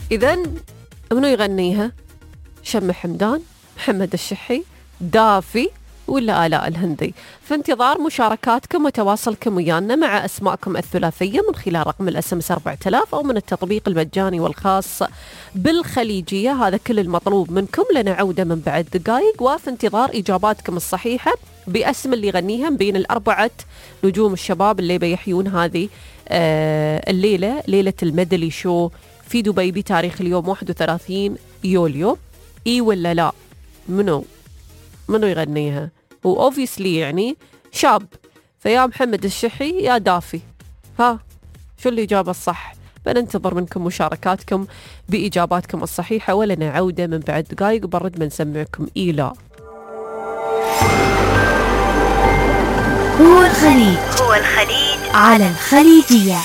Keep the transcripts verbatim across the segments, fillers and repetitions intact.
إذن منو يغنيها؟ شم حمدان، محمد الشحي، دافي، ولا آلاء الهندي؟ في انتظار مشاركاتكم وتواصلكم ويانا مع أسماءكم الثلاثية من خلال رقم الاس ام اس أربعة آلاف أو من التطبيق المجاني والخاص بالخليجية. هذا كل المطلوب منكم. لنا عودة من بعد دقائق، وفي انتظار إجاباتكم الصحيحة باسم اللي يغنيها بين الأربعة نجوم الشباب اللي بيحيون هذه آه الليلة، ليلة الميدلي شو في دبي بتاريخ اليوم واحد وثلاثين يوليو. إي ولا لا؟ منو منو يغنيها؟ وأوفيسلي يعني شاب، فيا محمد الشحي يا دافي. ها شو الإجابة الصح؟ بننتظر منكم مشاركاتكم بإجاباتكم الصحيحة، ولنا عودة من بعد دقائق وبرد بنسمعكم إي لا. هو الخليج هو الخليج على الخليجية.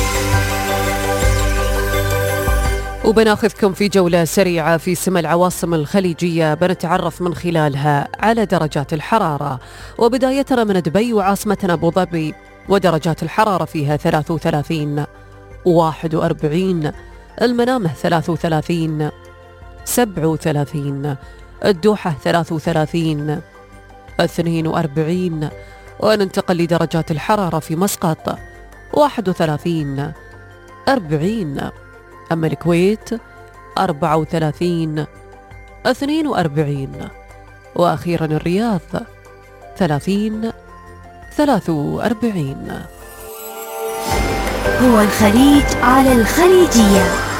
وبناخذكم في جولة سريعة في سما العواصم الخليجية، بنتعرف من خلالها على درجات الحرارة. وبدايتنا من دبي وعاصمتنا أبو ظبي، ودرجات الحرارة فيها ثلاثة وثلاثين، واحد وأربعين، المنامة ثلاثة وثلاثين، سبعة وثلاثين، الدوحة ثلاثة وثلاثين، اثنين وأربعين. وننتقل لدرجات الحرارة في مسقط، واحد وثلاثين، أربعين. أما الكويت أربعة وثلاثين، اثنين وأربعين. وأخيرا الرياض ثلاثين، ثلاثة وأربعين. هو الخليج على الخليجية.